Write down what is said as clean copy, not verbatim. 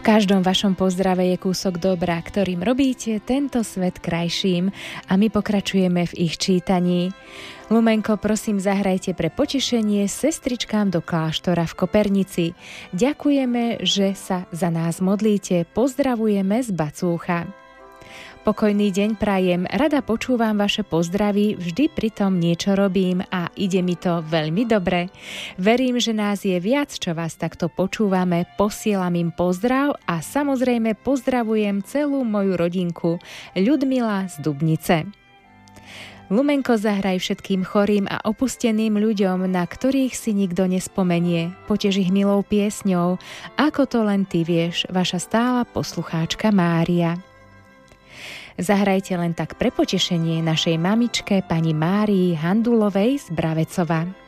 V každom vašom pozdrave je kúsok dobra, ktorým robíte tento svet krajším, a my pokračujeme v ich čítaní. Lumenko, prosím, zahrajte pre potešenie sestričkám do kláštora v Kopernici. Ďakujeme, že sa za nás modlíte. Pozdravujeme z Bacúcha. Pokojný deň prajem, rada počúvam vaše pozdravy, vždy pritom niečo robím a ide mi to veľmi dobre. Verím, že nás je viac, čo vás takto počúvame, posielam im pozdrav a samozrejme pozdravujem celú moju rodinku Ľudmila z Dubnice. Lumenko, zahraj všetkým chorým a opusteným ľuďom, na ktorých si nikto nespomenie. Potež ich milou piesňou, ako to len ty vieš, vaša stála poslucháčka Mária. Zahrajte len tak pre potešenie našej mamičke pani Márii Handulovej z Bravecova.